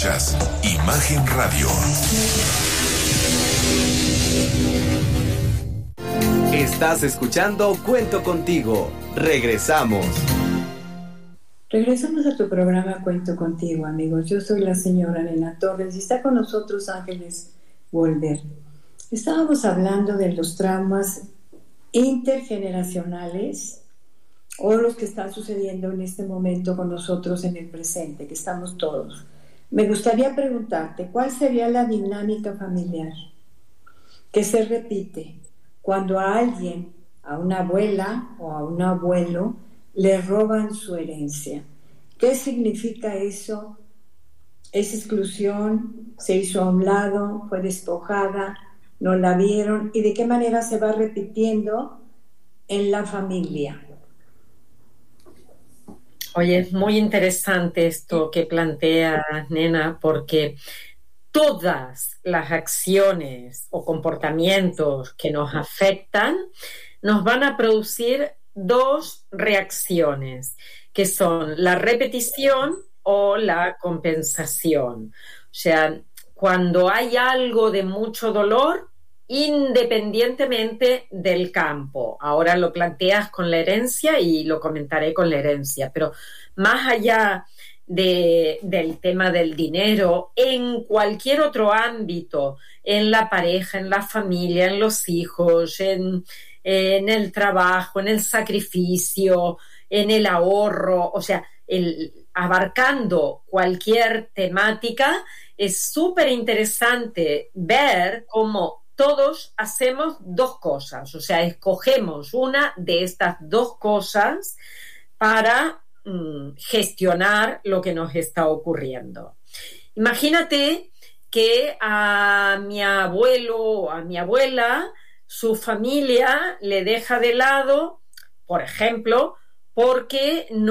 Escuchas Imagen Radio. Estás escuchando Cuento Contigo. Regresamos. Regresamos a tu programa Cuento Contigo, amigos. Yo soy la señora Nena Torres y está con nosotros Ángeles Wolver. Estábamos hablando de los traumas intergeneracionales o los que están sucediendo en este momento con nosotros en el presente, que estamos todos. Me gustaría preguntarte, ¿cuál sería la dinámica familiar que se repite cuando a alguien, a una abuela o a un abuelo, le roban su herencia? ¿Qué significa eso? ¿Es exclusión? ¿Se hizo a un lado? ¿Fue despojada? ¿No la vieron? ¿Y de qué manera se va repitiendo en la familia? Oye, es muy interesante esto que planteas, Nena, porque todas las acciones o comportamientos que nos afectan nos van a producir dos reacciones, que son la repetición o la compensación. O sea, cuando hay algo de mucho dolor, independientemente del campo. Ahora lo planteas con la herencia y lo comentaré con la herencia, pero más allá del tema del dinero, en cualquier otro ámbito, en la pareja, en la familia, en los hijos, en el trabajo, en el sacrificio, en el ahorro, o sea, abarcando cualquier temática, es súper interesante ver cómo todos hacemos dos cosas, o sea, escogemos una de estas dos cosas para gestionar lo que nos está ocurriendo. Imagínate que a mi abuelo o a mi abuela su familia le deja de lado, por ejemplo, porque no